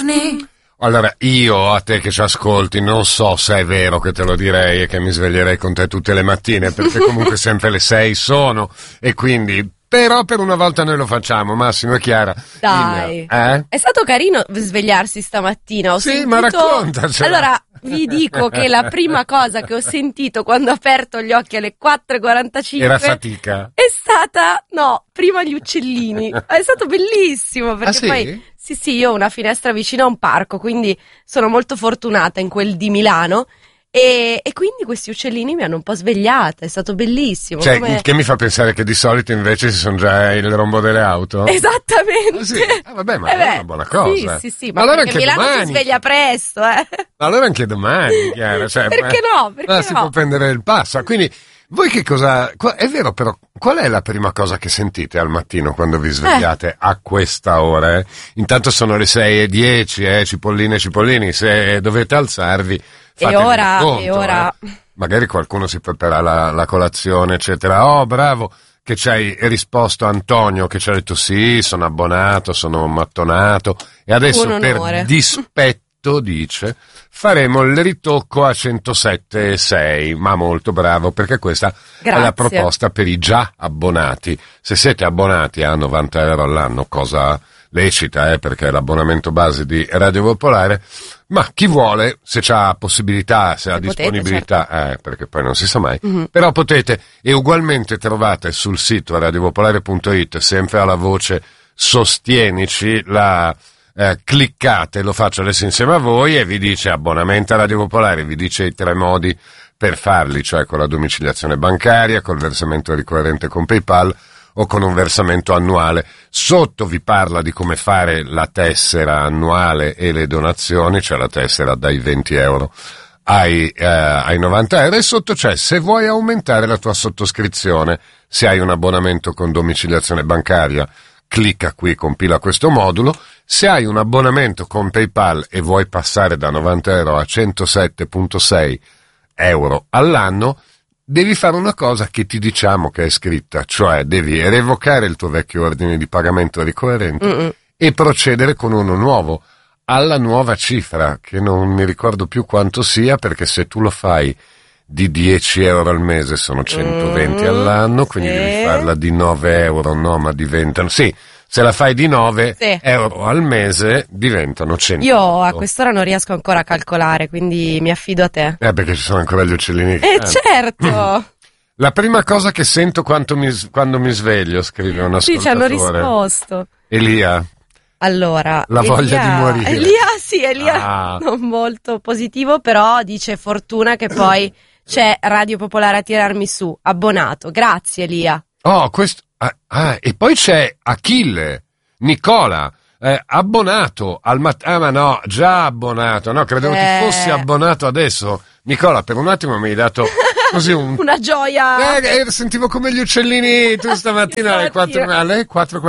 giorni. Allora, io a te che ci ascolti non so se è vero che te lo direi e che mi sveglierei con te tutte le mattine, perché comunque sempre le 6 sono, e quindi... Però per una volta noi lo facciamo, Massimo e Chiara. Dai, è stato carino svegliarsi stamattina. Ho sentito... ma raccontacela. Allora, vi dico che la prima cosa che ho sentito quando ho aperto gli occhi alle 4:45 era fatica. È stata, prima gli uccellini. È stato bellissimo, perché sì? poi sì, io ho una finestra vicino a un parco, quindi sono molto fortunata in quel di Milano. E quindi questi uccellini mi hanno un po' svegliata, è stato bellissimo. Cioè, che mi fa pensare che di solito invece ci sono già il rombo delle auto? Esattamente. Sì. Vabbè, ma è una buona cosa. Sì, ma allora perché Milano si sveglia presto, Allora anche domani, Chiara. Cioè, perché no? Perché si può prendere il passo. Quindi, voi che cosa... È vero, però, qual è la prima cosa che sentite al mattino quando vi svegliate a questa ora? Intanto sono le 6:10, cipollini, se dovete alzarvi... E ora... Magari qualcuno si prepara la colazione, eccetera. Oh, bravo, che ci hai risposto Antonio, che ci ha detto sì, sono abbonato, sono mattonato. E adesso per dispetto, dice, faremo il ritocco a 107,6. Ma molto bravo, perché questa è la proposta per i già abbonati. Se siete abbonati a 90 euro all'anno, cosa... lecita, perché è l'abbonamento base di Radio Popolare, ma chi vuole, se c'ha possibilità, se ha disponibilità, certo. Perché poi non si sa mai, però potete, e ugualmente trovate sul sito radiopopolare.it, sempre alla voce sostienici, cliccate, lo faccio adesso insieme a voi, e vi dice abbonamento a Radio Popolare, vi dice i 3 modi per farli, cioè con la domiciliazione bancaria, col versamento ricorrente con PayPal, o con un versamento annuale. Sotto vi parla di come fare la tessera annuale e le donazioni, cioè la tessera dai 20 euro ai 90 euro, e sotto c'è se vuoi aumentare la tua sottoscrizione, se hai un abbonamento con domiciliazione bancaria, clicca qui, compila questo modulo. Se hai un abbonamento con PayPal e vuoi passare da 90 euro a 107,6 euro all'anno, devi fare una cosa che ti diciamo che è scritta, cioè devi revocare il tuo vecchio ordine di pagamento ricorrente e procedere con uno nuovo, alla nuova cifra, che non mi ricordo più quanto sia, perché se tu lo fai di 10 euro al mese sono 120 all'anno, quindi devi farla di 9 euro, no, ma diventano... Sì, se la fai di 9 euro al mese diventano 100. Io a quest'ora non riesco ancora a calcolare, quindi mi affido a te. Perché ci sono ancora gli uccellini. Certo! La prima cosa che sento quando mi sveglio, scrive un ascoltatore. Sì, ci hanno risposto. Elia. Allora, la voglia di morire. Elia non molto positivo, però dice fortuna che poi c'è Radio Popolare a tirarmi su, abbonato. Grazie Elia. Oh, questo... e poi c'è Achille, Nicola, abbonato al ma no, già abbonato, no, credevo ti fossi abbonato adesso. Nicola, per un attimo mi hai dato così una gioia. Sentivo come gli uccellini tu stamattina alle 4:45.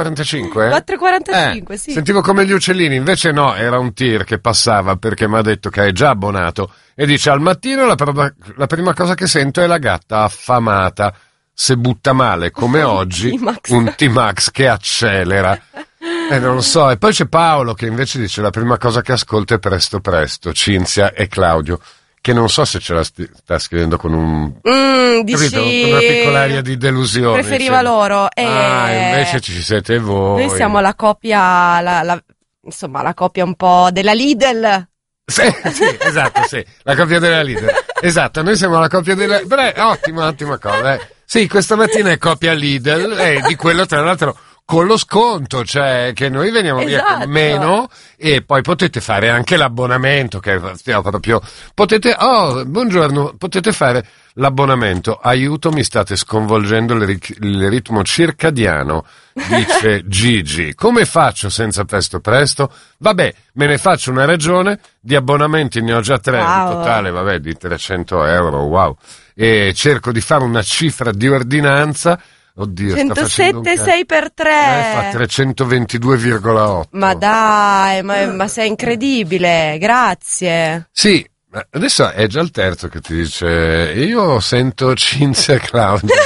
4:45, sì. Sentivo come gli uccellini, invece no, era un tir che passava, perché mi ha detto che è già abbonato, e dice al mattino la prima cosa che sento è la gatta affamata. Se butta male come oggi, un T-Max che accelera. Non lo so. E poi c'è Paolo che invece dice la prima cosa che ascolta è Presto Presto, Cinzia e Claudio, che non so se ce la sta scrivendo con un... dici... Con una piccola aria di delusione. Preferiva loro. Invece ci siete voi. Noi siamo la coppia, insomma, la coppia un po' della Lidl. Sì, esatto, sì. La coppia della Lidl. Esatto, noi siamo la coppia della... Ottima cosa, Sì, questa mattina è coppia Lidl, e di quello tra l'altro con lo sconto, cioè che noi veniamo via con meno, e poi potete fare anche l'abbonamento, che proprio buongiorno, potete fare l'abbonamento. Aiuto, mi state sconvolgendo il ritmo circadiano, dice Gigi. Come faccio senza presto? Vabbè, me ne faccio una ragione, di abbonamenti ne ho già 3, in totale, di 300 euro, wow. E cerco di fare una cifra di ordinanza. Oddio, 107,6 per 3 fa 322,8. Ma dai, ma sei incredibile, grazie. Sì, adesso è già il terzo che ti dice io sento Cinzia e Claudio. Vabbè,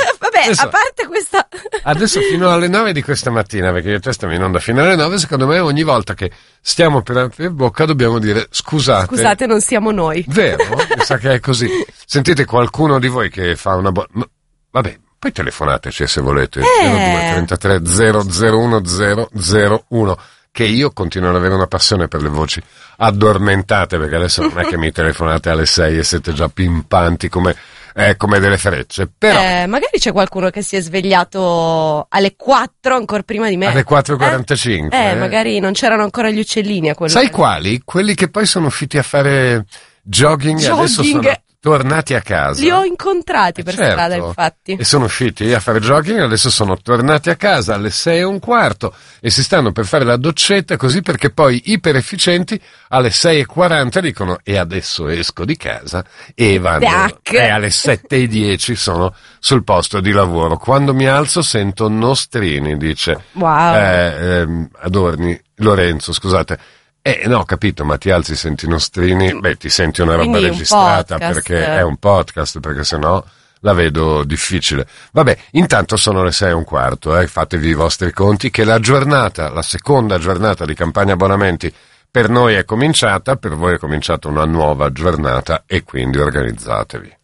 a parte questa... Adesso fino alle 9 di questa mattina, perché io e te stiamo in onda fino alle 9, secondo me ogni volta che stiamo per aprire bocca dobbiamo dire scusate. Scusate, non siamo noi. Vero? Mi sa che è così. Sentite qualcuno di voi che fa una buona... Vabbè, poi telefonateci se volete. 02 33 001 001. Che io continuo ad avere una passione per le voci addormentate, perché adesso non è che mi telefonate alle 6 e siete già pimpanti come delle frecce, però magari c'è qualcuno che si è svegliato alle 4 ancora prima di me, alle 4:45 magari non c'erano ancora gli uccellini a quello. Sai quali? Quelli che poi sono usciti a fare jogging. E adesso sono tornati a casa. Li ho incontrati per strada, infatti. E sono usciti a fare jogging, adesso sono tornati a casa alle 6:15 e si stanno per fare la doccetta, così, perché poi iper efficienti alle 6:40 dicono e adesso esco di casa e vanno. E alle 7:10 sono sul posto di lavoro. Quando mi alzo sento nostrini, dice. Wow. Adorni, Lorenzo, scusate. No, capito, ma ti alzi, senti nostrini, ti senti una roba registrata, perché è un podcast, perché sennò la vedo difficile. Vabbè, intanto sono le 6:15, fatevi i vostri conti che la seconda giornata di campagna abbonamenti per noi è cominciata, per voi è cominciata una nuova giornata e quindi organizzatevi.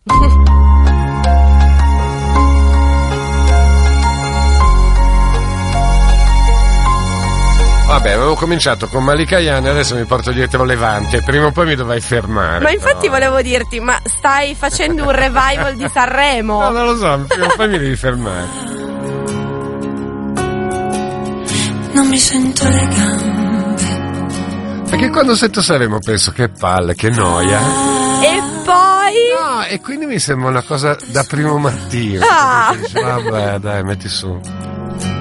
Vabbè, avevo cominciato con Malika Ayane, adesso mi porto dietro Levante, prima o poi mi dovrai fermare. Ma infatti volevo dirti, ma stai facendo un revival di Sanremo? No, non lo so, prima o poi mi devi fermare. Non mi sento le gambe. Perché quando sento Sanremo penso che palle, che noia. E poi? No, e quindi mi sembra una cosa da primo mattino. Ah. Vabbè, dai, metti su.